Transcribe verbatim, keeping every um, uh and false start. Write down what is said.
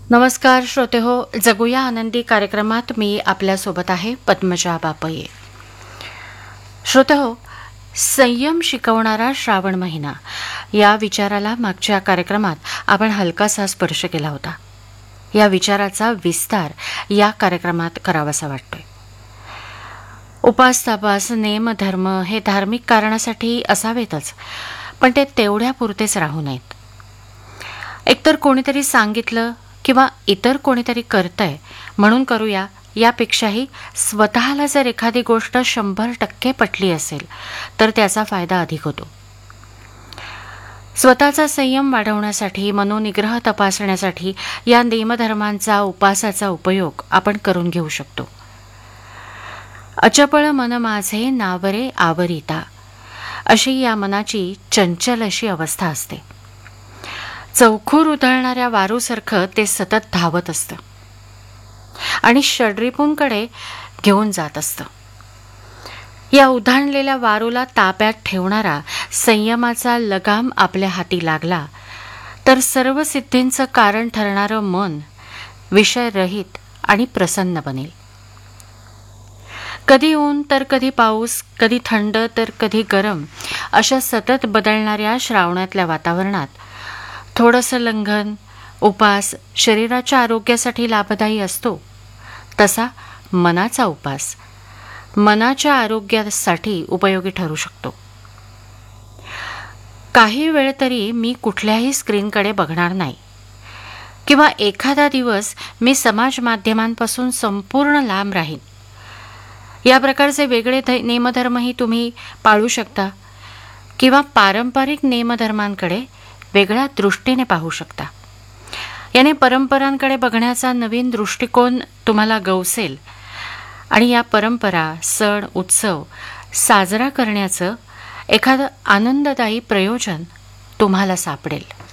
नमस्कार श्रोते हो, जगूया आनंदी कार्यक्रमात मी आपल्यासोबत आहे पद्मजा बापये. श्रोते हो, संयम शिकवणारा श्रावण महिना या विचाराला मागच्या कार्यक्रमात आपण हलकासा स्पर्श केला होता. या विचाराचा विस्तार या कार्यक्रमात करावासा वाटतोय. उपास तापास नेम धर्म हे धार्मिक कारणासाठी असावेतच, पण ते तेवढ्या पुरतेच राहू नयेत. एकतर कोणीतरी सांगितलं किंवा इतर कोणीतरी करतंय म्हणून करूया, यापेक्षाही स्वतःला जर एखादी गोष्ट शंभर टक्के पटली असेल तर त्याचा फायदा अधिक होतो. स्वतःचा संयम वाढवण्यासाठी, मनोनिग्रह तपासण्यासाठी या नेमधर्मांचा, उपासाचा उपयोग आपण करून घेऊ शकतो. अचपळ मन माझे नावरे आवरिता, अशी या मनाची चंचल अशी अवस्था असते. चौखूर उधळणाऱ्या वारूसारखं ते सतत धावत असतं आणि षड्रिपूंकडे घेऊन जात असतं. या उधाणलेल्या वारूला ताब्यात ठेवणारा संयमाचा लगाम आपल्या हाती लागला तर सर्व सिद्धींचं कारण ठरणारं मन विषयरहित आणि प्रसन्न बनेल. कधी ऊन तर कधी पाऊस, कधी थंड तर कधी गरम, अशा सतत बदलणाऱ्या श्रावणातल्या वातावरणात थोडंसं लंघन, उपास शरीराच्या आरोग्यासाठी लाभदायी असतो. तसा मनाचा उपास मनाच्या आरोग्यासाठी उपयोगी ठरू शकतो. काही वेळ तरी मी कुठल्याही स्क्रीनकडे बघणार नाही किंवा एखादा दिवस मी समाज माध्यमांपासून संपूर्ण लांब राहीन. या प्रकारचे वेगळे नेमधर्मही तुम्ही पाळू शकता किंवा पारंपरिक नेमधर्मांकडे वेगळ्या दृष्टीने पाहू शकता. याने परंपरांकडे बघण्याचा नवीन दृष्टिकोन तुम्हाला गवसेल आणि या परंपरा, सण, उत्सव साजरा करण्याचं एखादं आनंददायी प्रयोजन तुम्हाला सापडेल.